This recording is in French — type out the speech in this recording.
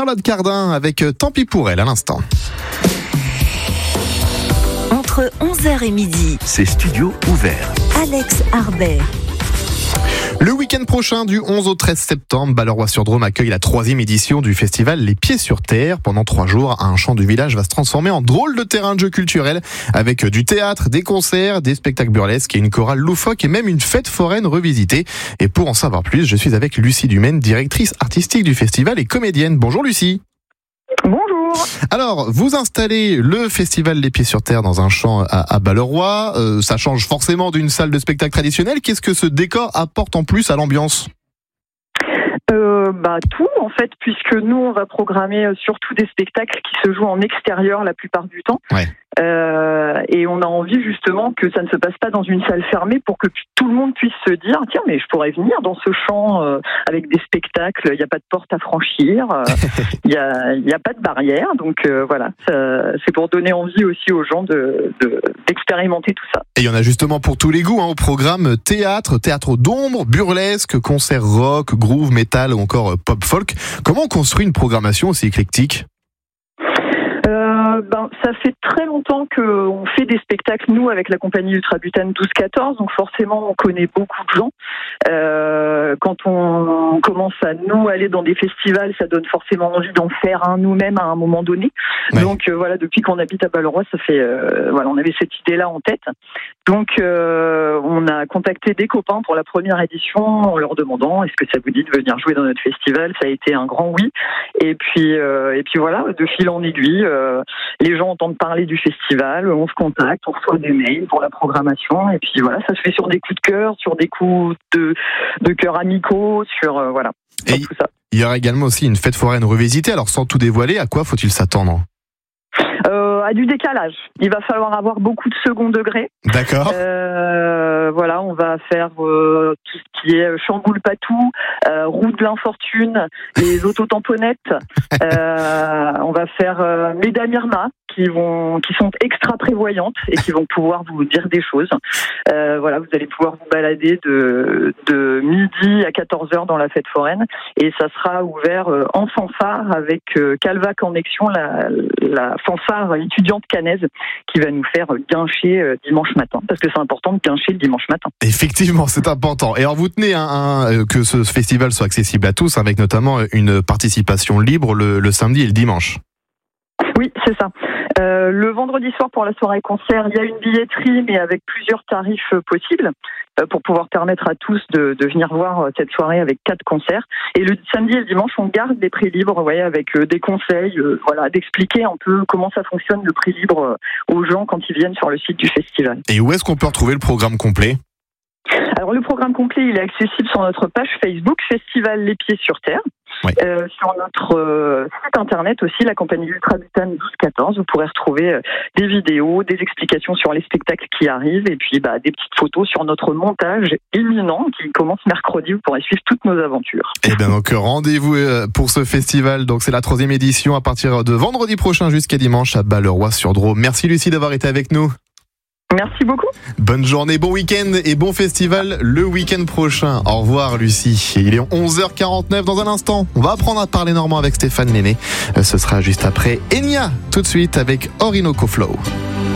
Charlotte Cardin avec Tant pis pour elle à l'instant. Entre 11h et midi, c'est studio ouvert. Alex Harbet. Le week-end prochain, du 11 au 13 septembre, Balleroy-sur-Drôme accueille la 3e édition du festival Les Pieds sur Terre. Pendant 3 jours, un champ du village va se transformer en drôle de terrain de jeu culturel avec du théâtre, des concerts, des spectacles burlesques et une chorale loufoque et même une fête foraine revisitée. Et pour en savoir plus, je suis avec Lucie Dumaine, directrice artistique du festival et comédienne. Bonjour Lucie. Bonjour. Alors, vous installez le festival Les Pieds sur Terre dans un champ à Balleroy. Ça change forcément d'une salle de spectacle traditionnelle. Qu'est-ce que ce décor apporte en plus à l'ambiance ? Tout en fait, puisque nous on va programmer surtout des spectacles qui se jouent en extérieur la plupart du temps. Ouais. Et on a envie justement que ça ne se passe pas dans une salle fermée pour que tout le monde puisse se dire tiens, mais je pourrais venir dans ce champ avec des spectacles, il n'y a pas de porte à franchir, il y a pas de barrière, donc voilà, c'est pour donner envie aussi aux gens d'expérimenter tout ça. Et il y en a justement pour tous les goûts au programme théâtre d'ombre, burlesque, concert rock, groove, métal ou encore pop folk. Comment on construit une programmation aussi éclectique ? Ça fait très longtemps qu'on fait des spectacles, nous, avec la compagnie Ultrabutane 12-14, donc forcément, on connaît beaucoup de gens. Quand on commence à nous aller dans des festivals, ça donne forcément envie d'en faire un nous-mêmes à un moment donné. Ouais. Donc depuis qu'on habite à Balleroy, ça fait on avait cette idée-là en tête. Donc on a contacté des copains pour la première édition en leur demandant est-ce que ça vous dit de venir jouer dans notre festival. Ça a été un grand oui. Et puis voilà, de fil en aiguille, les gens entendent parler du festival, on se contacte, on reçoit des mails pour la programmation, et puis voilà, ça se fait sur des coups de cœur, sur des coups de cœur amicaux, sur tout ça. Il y aura également aussi une fête foraine revisitée, alors sans tout dévoiler, à quoi faut-il s'attendre ? À du décalage. Il va falloir avoir beaucoup de second degré. D'accord. On va faire tout ce qui est chamboule-patou, roue de l'infortune, les autotamponnettes. On va faire Mesdames Irma, qui sont extra prévoyantes et qui vont pouvoir vous dire des choses. Vous allez pouvoir vous balader de midi à 14h dans la fête foraine, et ça sera ouvert en fanfare avec Calva Connexion, la fanfare étudiante cannaise, qui va nous faire guincher dimanche matin, parce que c'est important de guincher le dimanche matin. Effectivement, c'est important. Et alors vous tenez que ce festival soit accessible à tous, avec notamment une participation libre le samedi et le dimanche. Oui, c'est ça. Le vendredi soir pour la soirée concert, il y a une billetterie, mais avec plusieurs tarifs possibles pour pouvoir permettre à tous de venir voir cette soirée avec 4 concerts. Et le samedi et le dimanche, on garde des prix libres, avec des conseils, d'expliquer un peu comment ça fonctionne le prix libre aux gens quand ils viennent sur le site du festival. Et où est-ce qu'on peut retrouver le programme complet ? Alors le programme complet, il est accessible sur notre page Facebook, Festival Les Pieds sur Terre. Oui. Sur notre site internet aussi, la compagnie Ultrabutane 12-14, vous pourrez retrouver des vidéos, des explications sur les spectacles qui arrivent, et puis des petites photos sur notre montage imminent qui commence mercredi. Vous pourrez suivre toutes nos aventures. Et bien donc rendez-vous pour ce festival. Donc c'est la 3e édition à partir de vendredi prochain jusqu'à dimanche à Balleroy-sur-Drôme. Merci Lucie d'avoir été avec nous. Merci beaucoup. Bonne journée, bon week-end et bon festival le week-end prochain. Au revoir Lucie. Il est 11h49 dans un instant. On va apprendre à parler normand avec Stéphane Lenné. Ce sera juste après Enya, tout de suite avec Orinoco Flow.